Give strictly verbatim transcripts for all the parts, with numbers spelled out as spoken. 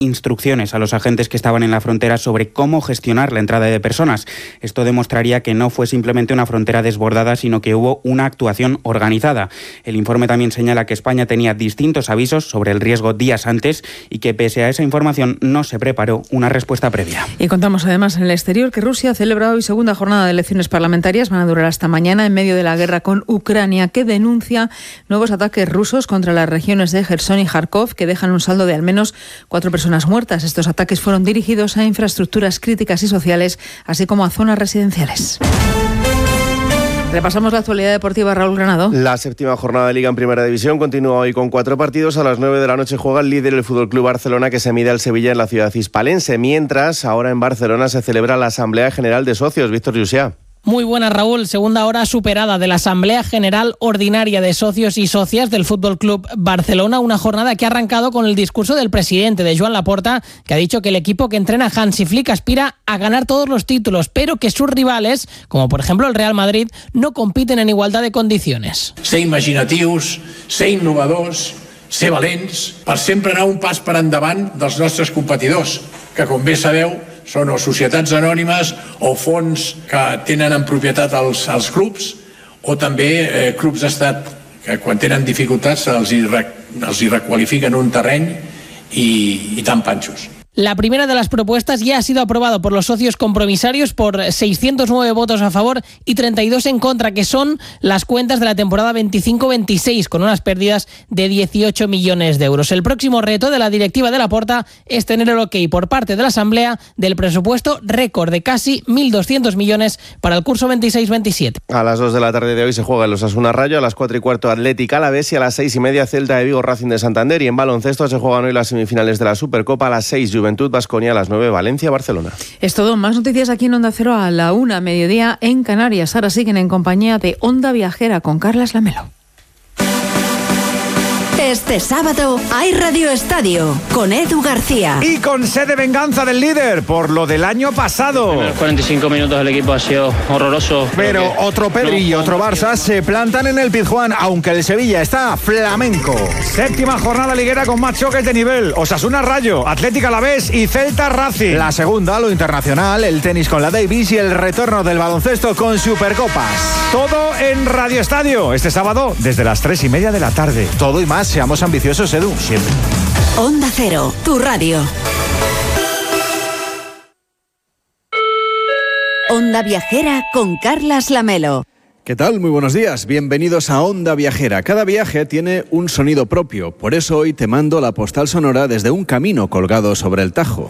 instrucciones a los agentes que estaban en la frontera sobre cómo gestionar la entrada de personas. Esto demostraría que no fue simplemente una frontera desbordada, sino que hubo una actuación organizada. El informe también señala que España tenía distintos avisos sobre el riesgo días antes y que pese a esa información no se preparó una respuesta previa. Y contamos además en el exterior que Rusia celebra hoy segunda jornada de elecciones parlamentarias. Van a durar hasta mañana en medio de la guerra con Ucrania, que denuncia nuevos ataques rusos contra las regiones de Jersón y Kharkov, que dejan un saldo de al menos cuatro personas muertas. Estos ataques fueron dirigidos a infraestructuras críticas y sociales, así como a zonas residenciales. Repasamos la actualidad deportiva, Raúl Granado. La séptima jornada de Liga en Primera División continúa hoy con cuatro partidos. A las nueve de la noche juega el líder, el F C Barcelona, que se mide al Sevilla en la ciudad hispalense. Mientras, ahora en Barcelona se celebra la Asamblea General de Socios. Víctor Llucià. Muy buenas, Raúl. Segunda hora superada de la Asamblea General Ordinaria de Socios y Socias del F C Barcelona, una jornada que ha arrancado con el discurso del presidente, de Joan Laporta, que ha dicho que el equipo que entrena Hansi Flick aspira a ganar todos los títulos, pero que sus rivales, como por ejemplo el Real Madrid, no compiten en igualdad de condiciones. Ser imaginatius, ser innovadors, ser valents, per sempre anar un pas per endavant dels nostres competidors, que com bé sabeu són o societats anònimes o fons que tenen en propietat els, els clubs, o també eh, clubs d'estat que quan tenen dificultats els hi, els hi requalifiquen un terreny i, i tan panxos. La primera de las propuestas ya ha sido aprobado por los socios compromisarios por seiscientos nueve votos a favor y treinta y dos en contra, que son las cuentas de la temporada veinticinco veintiséis, con unas pérdidas de dieciocho millones de euros. El próximo reto de la directiva de Laporta es tener el ok por parte de la Asamblea del presupuesto récord de casi mil doscientos millones para el curso veintiséis veintisiete. A las dos de la tarde de hoy se juega el Osasuna Rayo, a las cuatro y cuarto Atlético Alavés y a las seis y media Celta de Vigo Racing de Santander. Y en baloncesto se juegan hoy las semifinales de la Supercopa, a las seis Juventud Baskonia, a las nueve Valencia Barcelona. Es todo. Más noticias aquí en Onda Cero a la una, mediodía en Canarias. Ahora siguen en compañía de Onda Viajera con Carlas Lamelo. Este sábado hay Radio Estadio con Edu García. Y con sed de venganza del líder por lo del año pasado. En los cuarenta y cinco minutos del equipo ha sido horroroso. Pero que otro Pedri y no, otro Barça se plantan en el Pizjuán, aunque el Sevilla está flamenco. Séptima jornada liguera con más choques de nivel. Osasuna Rayo, Atlético Alavés y Celta Racing. La segunda, lo internacional, el tenis con la Davis y el retorno del baloncesto con Supercopas. Todo en Radio Estadio, este sábado desde las tres y media de la tarde. Todo y más. Seamos ambiciosos, Edu, siempre. Onda Cero, tu radio. Onda Viajera con Carlas Lamelo. ¿Qué tal? Muy buenos días. Bienvenidos a Onda Viajera. Cada viaje tiene un sonido propio. Por eso hoy te mando la postal sonora desde un camino colgado sobre el Tajo.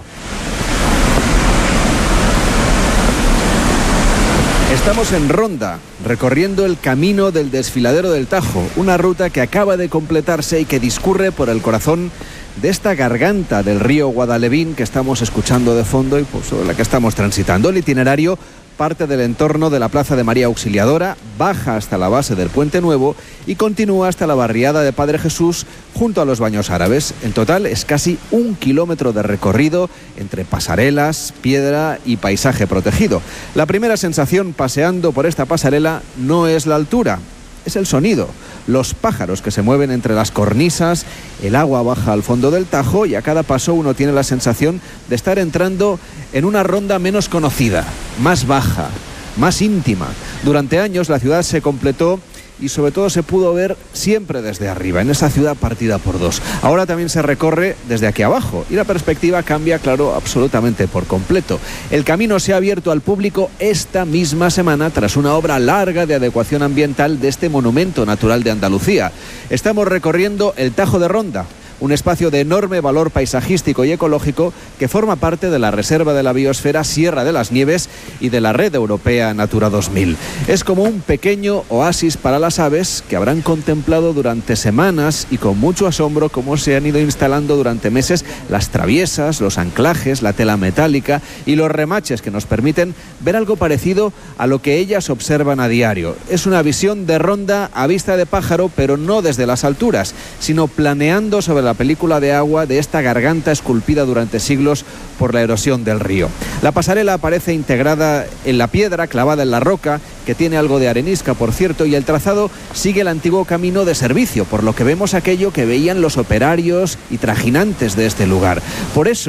Estamos en Ronda, recorriendo el camino del desfiladero del Tajo, una ruta que acaba de completarse y que discurre por el corazón de esta garganta del río Guadalevín que estamos escuchando de fondo y pues, sobre la que estamos transitando. El itinerario parte del entorno de la Plaza de María Auxiliadora, baja hasta la base del Puente Nuevo y continúa hasta la barriada de Padre Jesús junto a los Baños Árabes. En total es casi un kilómetro de recorrido entre pasarelas, piedra y paisaje protegido. La primera sensación paseando por esta pasarela no es la altura, es el sonido. Los pájaros que se mueven entre las cornisas, el agua baja al fondo del Tajo y a cada paso uno tiene la sensación de estar entrando en una ronda menos conocida, más baja, más íntima. Durante años la ciudad se completó y sobre todo se pudo ver siempre desde arriba, en esa ciudad partida por dos. Ahora también se recorre desde aquí abajo y la perspectiva cambia, claro, absolutamente por completo. El camino se ha abierto al público esta misma semana tras una obra larga de adecuación ambiental de este monumento natural de Andalucía. Estamos recorriendo el Tajo de Ronda, un espacio de enorme valor paisajístico y ecológico que forma parte de la Reserva de la Biosfera Sierra de las Nieves y de la Red Europea Natura dos mil. Es como un pequeño oasis para las aves que habrán contemplado durante semanas y con mucho asombro cómo se han ido instalando durante meses las traviesas, los anclajes, la tela metálica y los remaches que nos permiten ver algo parecido a lo que ellas observan a diario. Es una visión de Ronda a vista de pájaro, pero no desde las alturas, sino planeando sobre la la película de agua de esta garganta esculpida durante siglos por la erosión del río. La pasarela aparece integrada en la piedra clavada en la roca, que tiene algo de arenisca, por cierto, y el trazado sigue el antiguo camino de servicio, por lo que vemos aquello que veían los operarios y trajinantes de este lugar. Por eso